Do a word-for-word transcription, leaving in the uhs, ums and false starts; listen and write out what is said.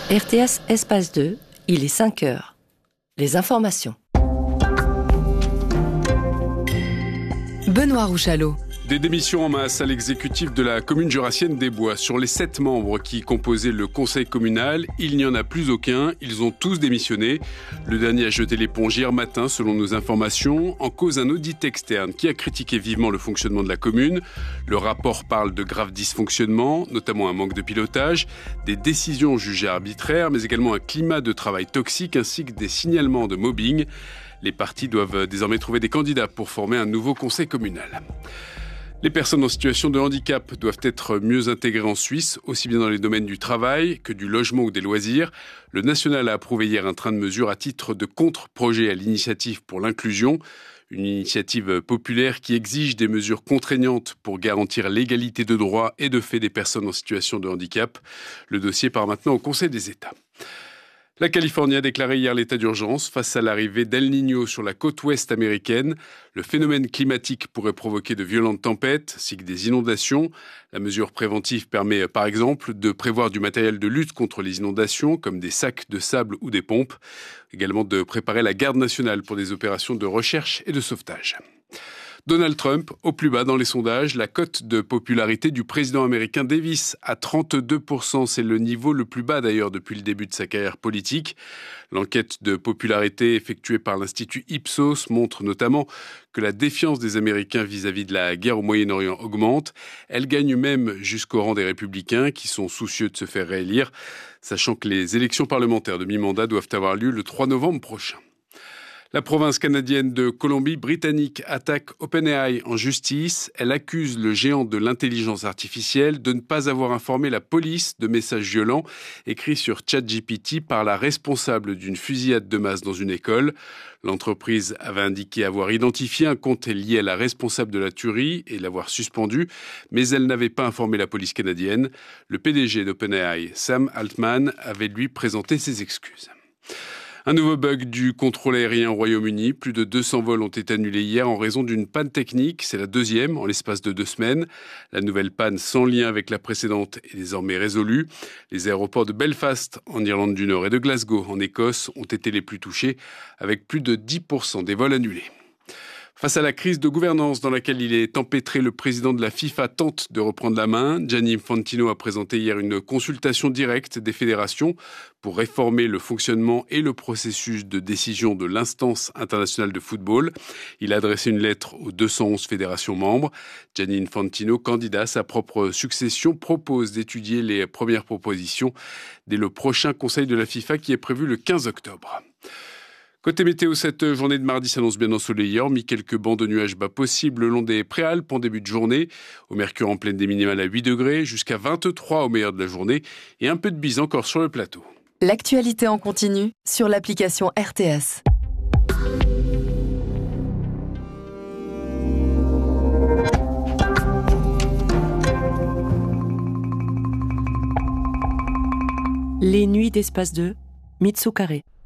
R T S Espace deux, il est cinq heures. Les informations. Benoît Rouchalot. Des démissions en masse à l'exécutif de la commune jurassienne des Bois. Sur les sept membres qui composaient le conseil communal, il n'y en a plus aucun. Ils ont tous démissionné. Le dernier a jeté l'éponge hier matin, selon nos informations. En cause, un audit externe qui a critiqué vivement le fonctionnement de la commune. Le rapport parle de graves dysfonctionnements, notamment un manque de pilotage, des décisions jugées arbitraires, mais également un climat de travail toxique ainsi que des signalements de mobbing. Les partis doivent désormais trouver des candidats pour former un nouveau conseil communal. Les personnes en situation de handicap doivent être mieux intégrées en Suisse, aussi bien dans les domaines du travail que du logement ou des loisirs. Le National a approuvé hier un train de mesures à titre de contre-projet à l'initiative pour l'inclusion. Une initiative populaire qui exige des mesures contraignantes pour garantir l'égalité de droits et de fait des personnes en situation de handicap. Le dossier part maintenant au Conseil des États. La Californie a déclaré hier l'état d'urgence face à l'arrivée d'El Niño sur la côte ouest américaine. Le phénomène climatique pourrait provoquer de violentes tempêtes, ainsi que des inondations. La mesure préventive permet, par exemple, de prévoir du matériel de lutte contre les inondations, comme des sacs de sable ou des pompes. Également de préparer la garde nationale pour des opérations de recherche et de sauvetage. Donald Trump, au plus bas dans les sondages, la cote de popularité du président américain Davis à trente-deux pour cent. C'est le niveau le plus bas d'ailleurs depuis le début de sa carrière politique. L'enquête de popularité effectuée par l'Institut Ipsos montre notamment que la défiance des Américains vis-à-vis de la guerre au Moyen-Orient augmente. Elle gagne même jusqu'au rang des Républicains qui sont soucieux de se faire réélire, sachant que les élections parlementaires de mi-mandat doivent avoir lieu le trois novembre prochain. La province canadienne de Colombie-Britannique attaque OpenAI en justice. Elle accuse le géant de l'intelligence artificielle de ne pas avoir informé la police de messages violents écrits sur ChatGPT par la responsable d'une fusillade de masse dans une école. L'entreprise avait indiqué avoir identifié un compte lié à la responsable de la tuerie et l'avoir suspendu, mais elle n'avait pas informé la police canadienne. Le P D G d'OpenAI, Sam Altman, avait lui présenté ses excuses. Un nouveau bug du contrôle aérien au Royaume-Uni. Plus de deux cents vols ont été annulés hier en raison d'une panne technique. C'est la deuxième en l'espace de deux semaines. La nouvelle panne, sans lien avec la précédente, est désormais résolue. Les aéroports de Belfast, en Irlande du Nord, et de Glasgow, en Écosse, ont été les plus touchés, avec plus de dix pour cent des vols annulés. Face à la crise de gouvernance dans laquelle il est empêtré, le président de la FIFA tente de reprendre la main. Gianni Infantino a présenté hier une consultation directe des fédérations pour réformer le fonctionnement et le processus de décision de l'instance internationale de football. Il a adressé une lettre aux deux cent onze fédérations membres. Gianni Infantino, candidat à sa propre succession, propose d'étudier les premières propositions dès le prochain conseil de la FIFA qui est prévu le quinze octobre. Côté météo, cette journée de mardi s'annonce bien ensoleillée, hormis quelques bancs de nuages bas possibles le long des Préalpes en début de journée. Au mercure en pleine des minimales à huit degrés, jusqu'à vingt-trois au meilleur de la journée, et un peu de bise encore sur le plateau. L'actualité en continu sur l'application R T S. Les nuits d'Espace deux, Mitsukare.